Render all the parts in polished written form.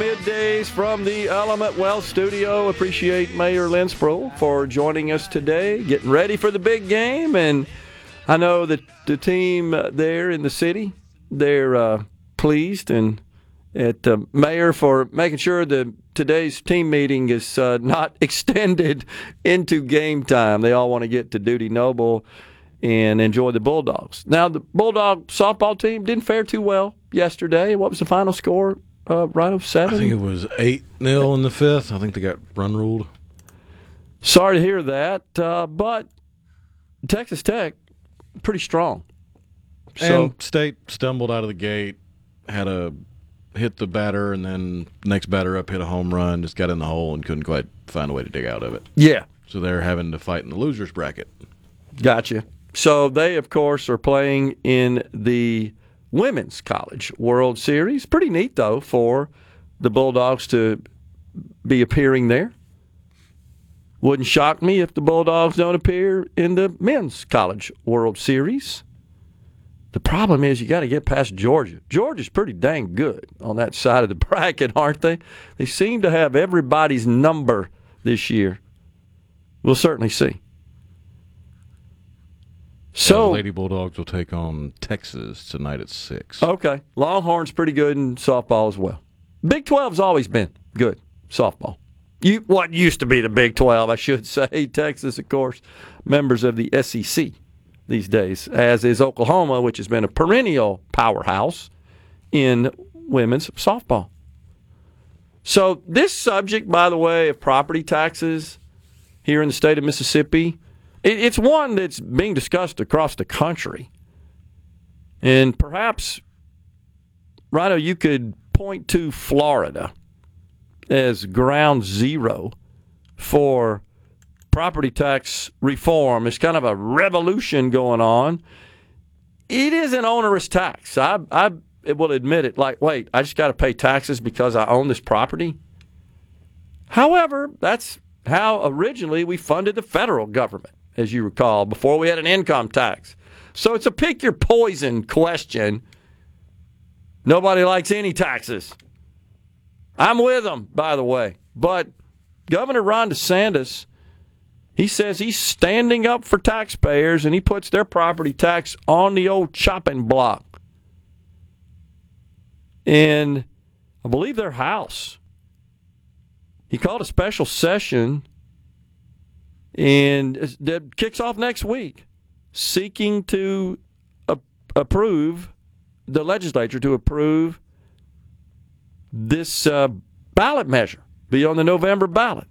Middays from the Element Wealth Studio. Appreciate Mayor Lynn Sproul for joining us today, getting ready for the big game. And I know that the team there in the city, they're pleased and at Mayor for making sure that today's team meeting is not extended into game time. They all want to get to Dudy Noble and enjoy the Bulldogs. Now, the Bulldog softball team didn't fare too well yesterday. What was the final score? Right of 7? I think it was 8-0 in the fifth. I think they got run ruled. Sorry to hear that, but Texas Tech, pretty strong. And State stumbled out of the gate, had a hit the batter, and then next batter up hit a home run, just got in the hole and couldn't quite find a way to dig out of it. Yeah. So they're having to fight in the losers bracket. Gotcha. So they, of course, are playing in the Women's College World Series. Pretty neat, though, for the Bulldogs to be appearing there. Wouldn't shock me if the Bulldogs don't appear in the Men's College World Series. The problem is you got to get past Georgia. Georgia's pretty dang good on that side of the bracket, aren't they? They seem to have everybody's number this year. We'll certainly see. So the Lady Bulldogs will take on Texas tonight at 6. Okay. Longhorns pretty good in softball as well. Big 12's always been good softball. What used to be the Big 12, I should say. Texas, of course, members of the SEC these days, as is Oklahoma, which has been a perennial powerhouse in women's softball. So this subject, by the way, of property taxes here in the state of Mississippi, it's one that's being discussed across the country. And perhaps, Rhino, you could point to Florida as ground zero for property tax reform. There's kind of a revolution going on. It is an onerous tax. I will admit it. Like, wait, I just got to pay taxes because I own this property? However, that's how originally we funded the federal government, as you recall, before we had an income tax. So it's a pick your poison question. Nobody likes any taxes. I'm with them, by the way. But Governor Ron DeSantis, he says he's standing up for taxpayers, and he puts their property tax on the old chopping block. And I believe their House, he called a special session, and that kicks off next week, seeking to approve, the legislature to approve this ballot measure, be on the November ballot.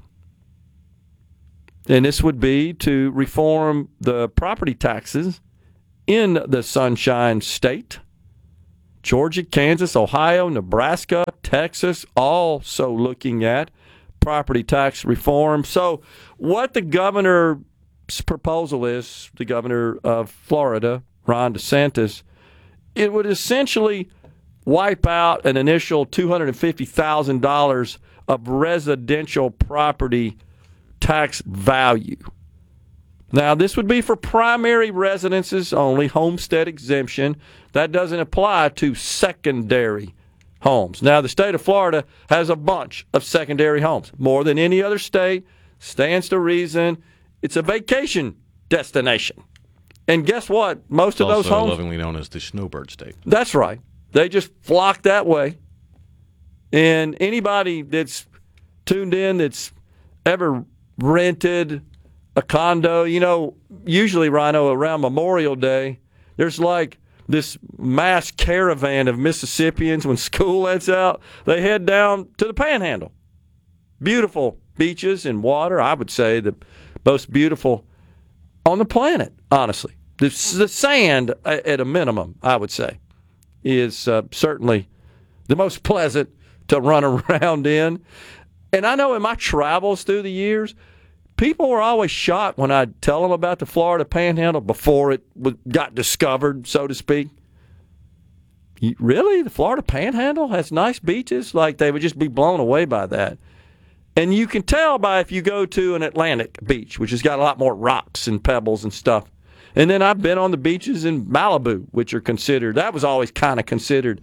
And this would be to reform the property taxes in the Sunshine State. Georgia, Kansas, Ohio, Nebraska, Texas, also looking at property tax reform. So what the governor's proposal is, the governor of Florida, Ron DeSantis, it would essentially wipe out an initial $250,000 of residential property tax value. Now, this would be for primary residences only, homestead exemption. That doesn't apply to secondary homes. Now, the state of Florida has a bunch of secondary homes, more than any other state. Stands to reason. It's a vacation destination. And guess what? Most of those homes, lovingly known as the Snowbird State. That's right. They just flock that way. And anybody that's tuned in that's ever rented a condo, usually, Rhino, around Memorial Day, there's like this mass caravan of Mississippians. When school lets out, they head down to the Panhandle. Beautiful beaches and water. I would say the most beautiful on the planet, honestly. The sand, at a minimum, I would say, is certainly the most pleasant to run around in. And I know in my travels through the years, people were always shocked when I'd tell them about the Florida Panhandle before it got discovered, so to speak. Really? The Florida Panhandle has nice beaches? Like, they would just be blown away by that. And you can tell by if you go to an Atlantic beach, which has got a lot more rocks and pebbles and stuff. And then I've been on the beaches in Malibu, which are considered, that was always kind of considered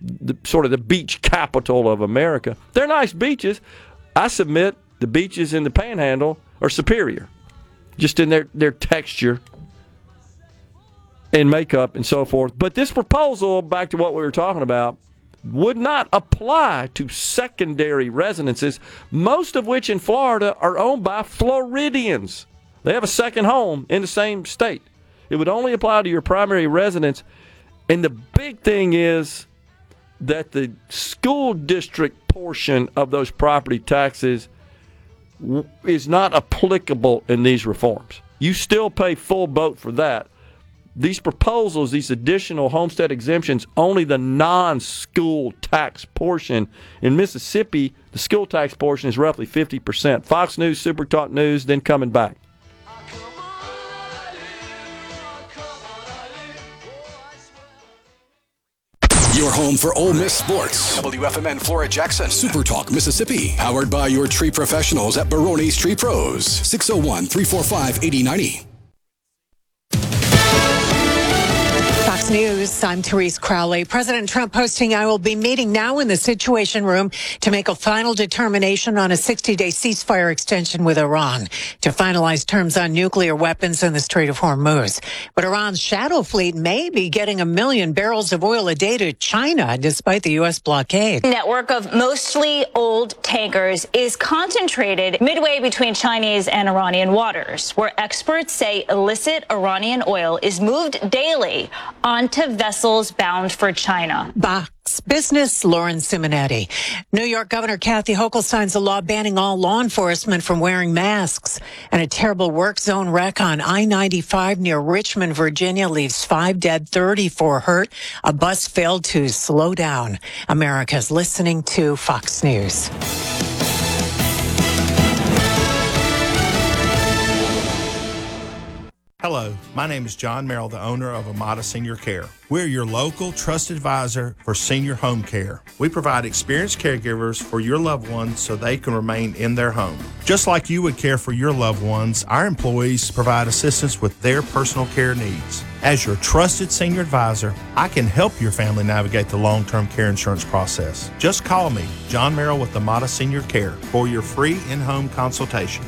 sort of the beach capital of America. They're nice beaches. I submit the beaches in the Panhandle are superior, just in their texture and makeup and so forth. But this proposal, back to what we were talking about, would not apply to secondary residences, most of which in Florida are owned by Floridians. They have a second home in the same state. It would only apply to your primary residence. And the big thing is that the school district portion of those property taxes is not applicable in these reforms. You still pay full boat for that. These proposals, these additional homestead exemptions, only the non-school tax portion. In Mississippi, the school tax portion is roughly 50%. Fox News, Super Talk News, then coming back. Your home for Ole Miss sports. WFMN Flora Jackson. Super Talk Mississippi. Powered by your tree professionals at Barone's Tree Pros. 601-345-8090. Fox News, I'm Therese Crowley. President Trump posting, I will be meeting now in the Situation Room to make a final determination on a 60-day ceasefire extension with Iran to finalize terms on nuclear weapons in the Strait of Hormuz. But Iran's shadow fleet may be getting 1 million barrels of oil a day to China despite the U.S. blockade. Network of mostly old tankers is concentrated midway between Chinese and Iranian waters, where experts say illicit Iranian oil is moved daily onto vessels bound for China. Fox Business, Lauren Simonetti. New York Governor Kathy Hochul signs a law banning all law enforcement from wearing masks. And a terrible work zone wreck on I-95 near Richmond, Virginia leaves 5 dead, 34 hurt. A bus failed to slow down. America's listening to Fox News. Hello, my name is John Merrill, the owner of Amada Senior Care. We're your local trusted advisor for senior home care. We provide experienced caregivers for your loved ones so they can remain in their home. Just like you would care for your loved ones, our employees provide assistance with their personal care needs. As your trusted senior advisor, I can help your family navigate the long-term care insurance process. Just call me, John Merrill with Amada Senior Care, for your free in-home consultation.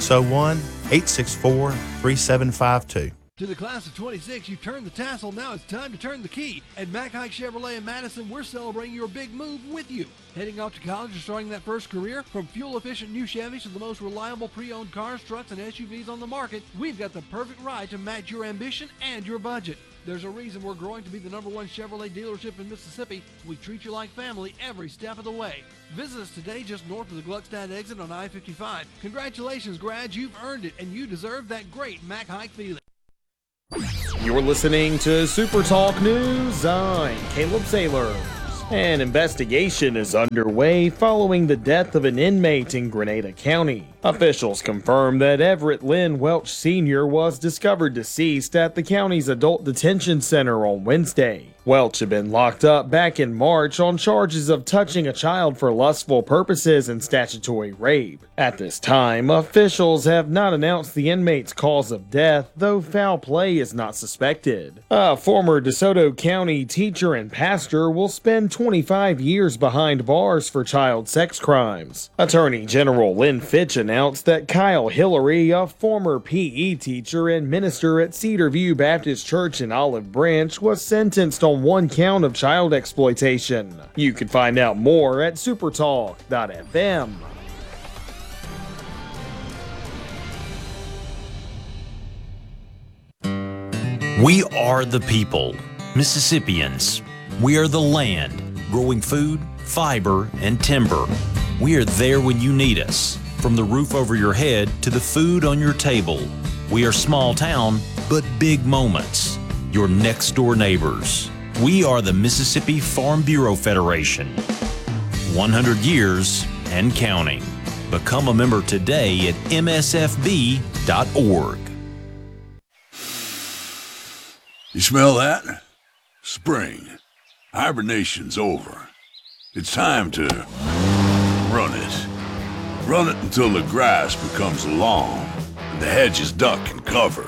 601-864-3752. To the class of 26, you've turned the tassel, now it's time to turn the key. At Mack Hike Chevrolet in Madison, we're celebrating your big move with you. Heading off to college or starting that first career? From fuel-efficient new Chevys to the most reliable pre-owned cars, trucks, and SUVs on the market, we've got the perfect ride to match your ambition and your budget. There's a reason we're growing to be the #1 Chevrolet dealership in Mississippi. We treat you like family every step of the way. Visit us today just north of the Gluckstadt exit on I-55. Congratulations, grads, you've earned it, and you deserve that great Mack Hike feeling. You're listening to Super Talk News. I'm Caleb Saylor. An investigation is underway following the death of an inmate in Grenada County. Officials confirmed that Everett Lynn Welch Sr. was discovered deceased at the county's adult detention center on Wednesday. Welch had been locked up back in March on charges of touching a child for lustful purposes and statutory rape. At this time, officials have not announced the inmate's cause of death, though foul play is not suspected. A former DeSoto County teacher and pastor will spend 25 years behind bars for child sex crimes. Attorney General Lynn Fitch announced that Kyle Hillary, a former PE teacher and minister at Cedar View Baptist Church in Olive Branch, was sentenced on 1 count of child exploitation. You can find out more at supertalk.fm. We are the people, Mississippians. We are the land, growing food, fiber, and timber. We are there when you need us, from the roof over your head to the food on your table. We are small town, but big moments. Your next door neighbors. We are the Mississippi Farm Bureau Federation. 100 years and counting. Become a member today at msfb.org. You smell that? Spring. Hibernation's over. It's time to run it. Run it until the grass becomes long and the hedges duck and cover.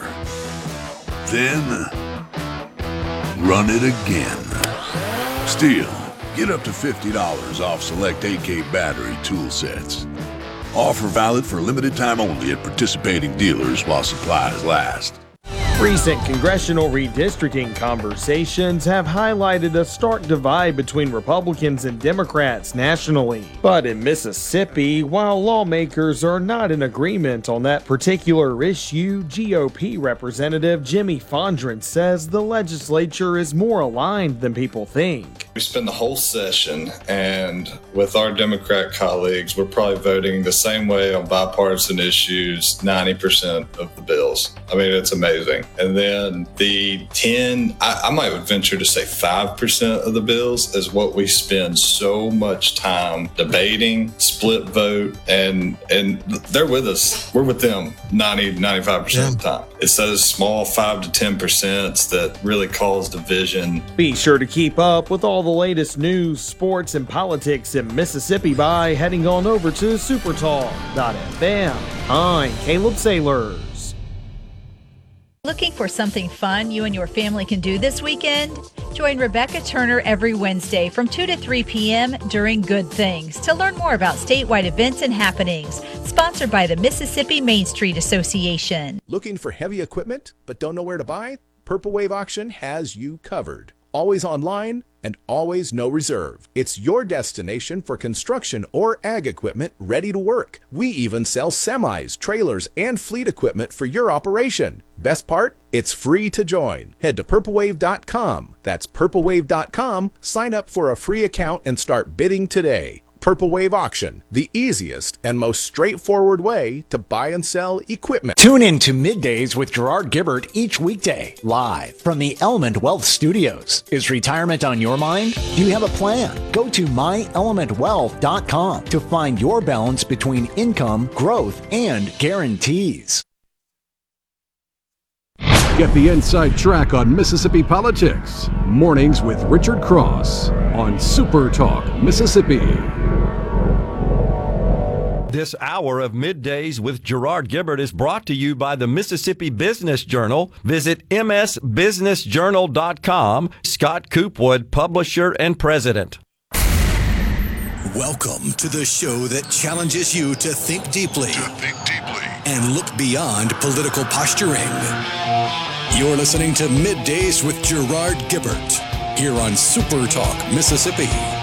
Then run it again. Still, Get up to $50 off select AK battery tool sets. Offer valid for limited time only at participating dealers while supplies last. Recent congressional redistricting conversations have highlighted a stark divide between Republicans and Democrats nationally. But in Mississippi, while lawmakers are not in agreement on that particular issue, GOP Representative Jimmy Fondren says the legislature is more aligned than people think. We spend the whole session, and with our Democrat colleagues, we're probably voting the same way on bipartisan issues 90% of the bills. I mean, it's amazing. And then the 10, I might venture to say 5% of the bills is what we spend so much time debating, split vote, and they're with us. We're with them 95% of the time. It's those small 5 to 10% that really cause division. Be sure to keep up with all the latest news, sports, and politics in Mississippi by heading on over to supertalk.fm. I'm Caleb Sailors. Looking for something fun you and your family can do this weekend? Join Rebecca Turner every Wednesday from 2 to 3 p.m. during Good Things to learn more about statewide events and happenings. Sponsored by the Mississippi Main Street Association. Looking for heavy equipment but don't know where to buy? Purple Wave Auction has you covered. Always online and always no reserve. It's your destination for construction or ag equipment ready to work. We even sell semis, trailers, and fleet equipment for your operation. Best part? It's free to join. Head to purplewave.com. That's purplewave.com. Sign up for a free account and start bidding today. Purple Wave Auction, the easiest and most straightforward way to buy and sell equipment. Tune in to Middays with Gerard Gibbert each weekday, live from the Element Wealth Studios. Is retirement on your mind? Do you have a plan? Go to myelementwealth.com to find your balance between income, growth, and guarantees. Get the inside track on Mississippi politics. Mornings with Richard Cross on Super Talk Mississippi. This hour of Middays with Gerard Gibbert is brought to you by the Mississippi Business Journal. Visit msbusinessjournal.com. Scott Coopwood, publisher and president. Welcome to the show that challenges you to think deeply, and look beyond political posturing. You're listening to Middays with Gerard Gibbert here on Super Talk Mississippi.